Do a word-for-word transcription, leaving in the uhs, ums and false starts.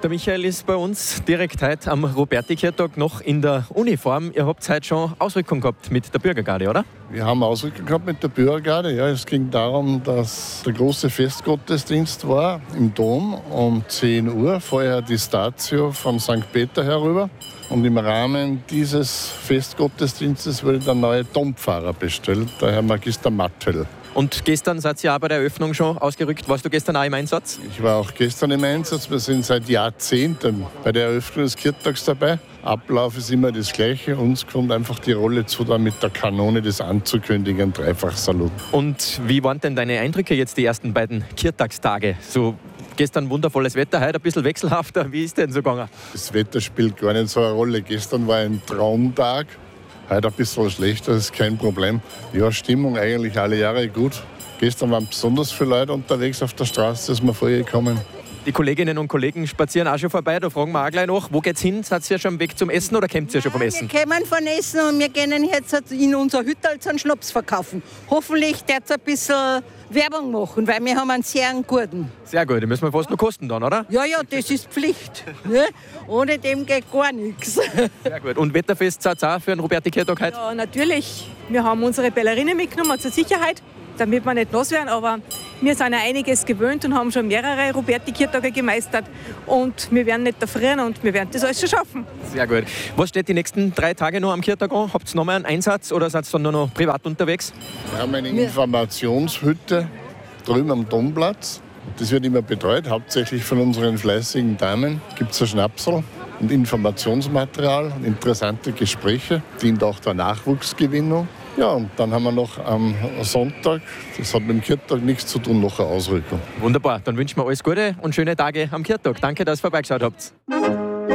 Der Michael ist bei uns direkt heute am Roberti-Kirchtag noch in der Uniform. Ihr habt heute schon Ausrückung gehabt mit der Bürgergarde, oder? Wir haben Ausrückung gehabt mit der Bürgergarde. Ja, es ging darum, dass der große Festgottesdienst war im Dom um zehn Uhr. Vorher die Statio von Sankt Peter herüber. Und im Rahmen dieses Festgottesdienstes wurde der neue Dompfarrer bestellt, der Herr Magister Mattel. Und gestern seid ihr auch bei der Eröffnung schon ausgerückt. Warst du gestern auch im Einsatz? Ich war auch gestern im Einsatz. Wir sind seit Jahrzehnten bei der Eröffnung des Kirchtags dabei. Ablauf ist immer das Gleiche. Uns kommt einfach die Rolle zu, da mit der Kanone das anzukündigen, Dreifachsalut. Und wie waren denn deine Eindrücke jetzt die ersten beiden Kirchtagstage? So gestern wundervolles Wetter, heute ein bisschen wechselhafter. Wie ist denn so gegangen? Das Wetter spielt gar nicht so eine Rolle. Gestern war ein Traumtag. Heute ein bisschen schlechter, das ist kein Problem. Ja, Stimmung eigentlich alle Jahre gut. Gestern waren besonders viele Leute unterwegs auf der Straße, dass wir vorher gekommen. Die Kolleginnen und Kollegen spazieren auch schon vorbei. Da fragen wir auch gleich nach, wo geht's hin? Seid ihr schon am Weg zum Essen oder kommt ihr schon vom Essen? Wir kommen von Essen und wir gehen jetzt in unser Hüttel einen Schnaps verkaufen. Hoffentlich wird ein bisschen Werbung machen, weil wir haben einen sehr guten. Sehr gut, den müssen wir fast noch kosten dann, oder? Ja, ja, das ist Pflicht. Ne? Ohne dem geht gar nichts. Sehr gut. Und wetterfest seid ihr auch für den Roberti-Kirchtag heute? Ja, natürlich. Wir haben unsere Ballerinnen mitgenommen zur Sicherheit, damit wir nicht nass werden. Aber wir sind ja einiges gewöhnt und haben schon mehrere Roberti-Kirchtage gemeistert. Und wir werden nicht erfrieren und wir werden das alles schon schaffen. Sehr gut. Was steht die nächsten drei Tage noch am Kirchtag an? Habt ihr noch mal einen Einsatz oder seid ihr dann nur noch privat unterwegs? Wir haben eine Informationshütte drüben am Domplatz. Das wird immer betreut, hauptsächlich von unseren fleißigen Damen. Gibt es ein Schnapsel und Informationsmaterial und interessante Gespräche. Dient auch der Nachwuchsgewinnung. Ja, und dann haben wir noch am Sonntag, das hat mit dem Kirchtag nichts zu tun, noch eine Ausrückung. Wunderbar, dann wünschen wir alles Gute und schöne Tage am Kirchtag. Danke, dass ihr vorbeigeschaut habt.